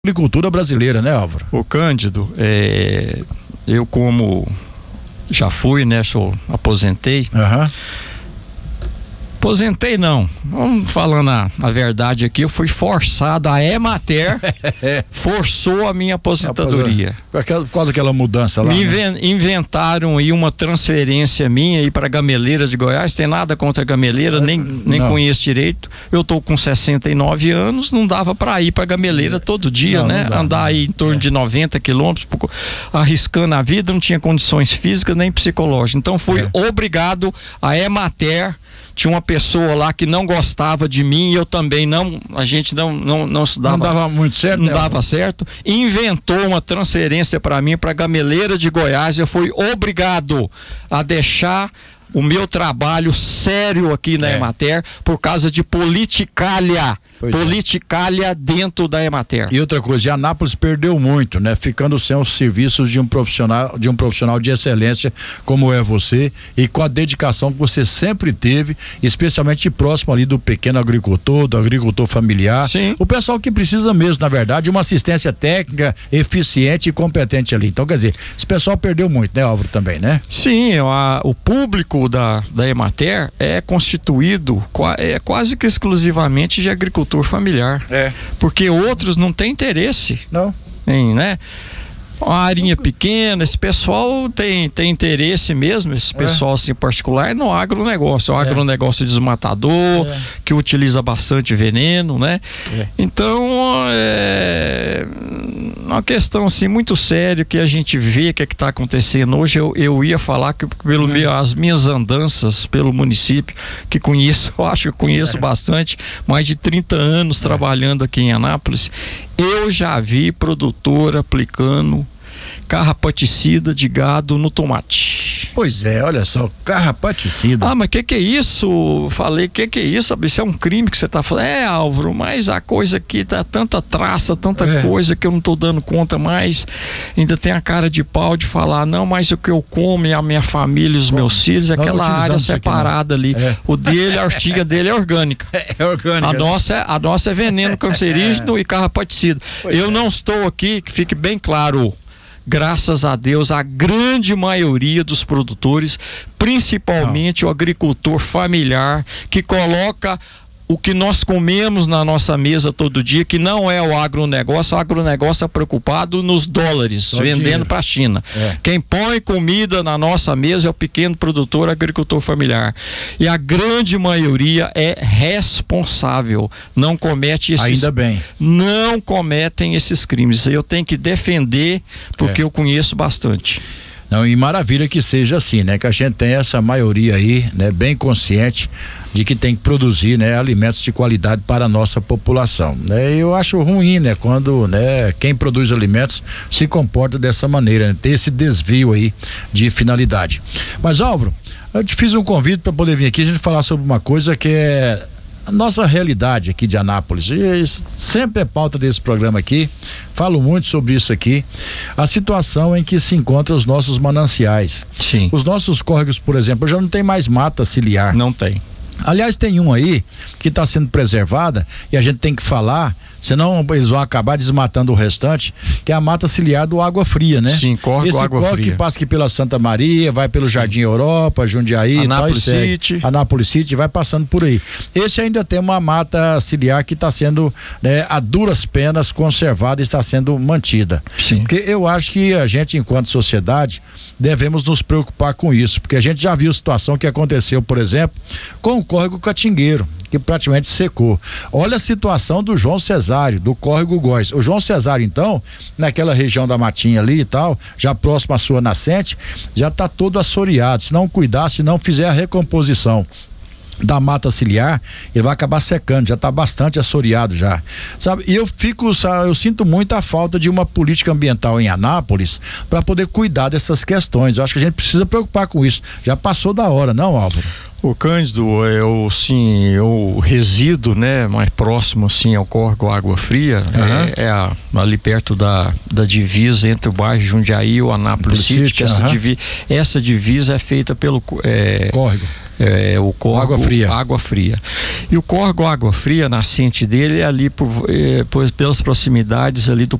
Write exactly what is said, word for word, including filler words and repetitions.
agricultura brasileira, né, Álvaro? O Cândido, é, eu como já fui, né, sou, aposentei. Aham. Aposentei não, vamos falando a, a verdade aqui, eu fui forçado, a Emater forçou a minha aposentadoria. Por causa daquela mudança lá. Me né? inventaram aí uma transferência minha aí para Gameleira de Goiás, tem nada contra a Gameleira, nem, nem conheço direito. Eu tô com sessenta e nove anos, não dava para ir para Gameleira todo dia, não, né? Não dá, Andar aí em torno é. de noventa quilômetros, arriscando a vida, não tinha condições físicas nem psicológicas. Então fui é. obrigado a Emater. Tinha uma pessoa lá que não gostava de mim e eu também não, a gente não não não se dava, não dava muito certo, não né? dava certo. Inventou uma transferência para mim para Gameleira de Goiás. Eu fui obrigado a deixar o meu trabalho sério aqui na é. Emater por causa de politicalha. Pois politicalha é. dentro da Emater. E outra coisa, e Anápolis perdeu muito, né? Ficando sem os serviços de um profissional, de um profissional de excelência como é você e com a dedicação que você sempre teve, especialmente próximo ali do pequeno agricultor, do agricultor familiar. Sim. O pessoal que precisa mesmo, na verdade, de uma assistência técnica eficiente e competente ali. Então, quer dizer, esse pessoal perdeu muito, né, Álvaro, também, né? Sim, a, o público da, da Emater é constituído é quase que exclusivamente de agricultor familiar, é. porque outros não têm interesse, não, em, né? Uma arinha pequena, esse pessoal tem, tem interesse mesmo, esse pessoal é. assim particular no agronegócio, o é. agronegócio desmatador, é. que utiliza bastante veneno, né? É. Então é uma questão assim muito séria que a gente vê que é que está acontecendo hoje. Eu, eu ia falar que pelo é. meu, as minhas andanças pelo município, que conheço, eu acho que conheço é. bastante, mais de trinta anos é. trabalhando aqui em Anápolis, eu já vi produtor aplicando carrapaticida de gado no tomate. Pois é, olha só, carrapaticida. Ah, mas que que é isso? Falei, que que é isso? Isso é um crime que você tá falando. É, Álvaro, mas a coisa aqui tá tanta traça, tanta é. coisa que eu não tô dando conta mais. Ainda tem a cara de pau de falar, não, mas o que eu como e a minha família, os Bom, meus filhos, é aquela área separada ali. É. O dele, a ortiga dele é orgânica. É orgânica. A nossa é, a nossa é veneno cancerígeno é. e carrapaticida. Pois eu é. não estou aqui, que fique bem claro. Graças a Deus, a grande maioria dos produtores, principalmente Não. o agricultor familiar, que coloca o que nós comemos na nossa mesa todo dia, que não é o agronegócio. O agronegócio é preocupado nos dólares, Só vendendo para a China. É. Quem põe comida na nossa mesa é o pequeno produtor, agricultor familiar. E a grande maioria é responsável, não comete esses... Ainda bem. Não cometem esses crimes. Eu tenho que defender, porque é. eu conheço bastante. Não, e maravilha que seja assim, né? Que a gente tem essa maioria aí, né? Bem consciente de que tem que produzir, né? Alimentos de qualidade para a nossa população, né? Eu acho ruim, né? Quando, né? Quem produz alimentos se comporta dessa maneira, né? Tem esse desvio aí de finalidade. Mas, Álvaro, eu te fiz um convite para poder vir aqui a gente falar sobre uma coisa que é a nossa realidade aqui de Anápolis. E sempre é pauta desse programa aqui. Falo muito sobre isso aqui. A situação em que se encontram os nossos mananciais. Sim. Os nossos córregos, por exemplo, já não tem mais mata ciliar. Não tem. Aliás, tem um aí que está sendo preservada e a gente tem que falar, senão eles vão acabar desmatando o restante, que é a mata ciliar do Água Fria, né? Sim, córrego Esse Água córrego Fria. que passa aqui pela Santa Maria, vai pelo Sim. Jardim Europa, Jundiaí, Anápolis City. Anápolis City, vai passando por aí. Esse ainda tem uma mata ciliar que está sendo, né, a duras penas conservada e está sendo mantida. Sim. Porque eu acho que a gente, enquanto sociedade, devemos nos preocupar com isso, porque a gente já viu a situação que aconteceu, por exemplo, com o córrego Catingueiro, que praticamente secou. Olha a situação do João Cesário, do córrego Góis. O João Cesário, então, naquela região da matinha ali e tal, já próximo à sua nascente, já está todo assoreado. Se não cuidar, se não fizer a recomposição da mata ciliar, ele vai acabar secando, já está bastante assoreado já, sabe? E eu fico, eu sinto muito a falta de uma política ambiental em Anápolis para poder cuidar dessas questões. Eu acho que a gente precisa preocupar com isso. Já passou da hora, não, Álvaro? O Cândido, é o, sim, o resíduo, né, mais próximo assim ao córrego Água Fria, uhum. é, é a, ali perto da, da divisa entre o bairro Jundiaí e o Anápolis City, que essa, uhum. divi, essa divisa é feita pelo é, córrego. É, o córrego Água Fria. Água Fria. E o córrego Água Fria, a nascente dele é ali por, é, por, pelas proximidades ali do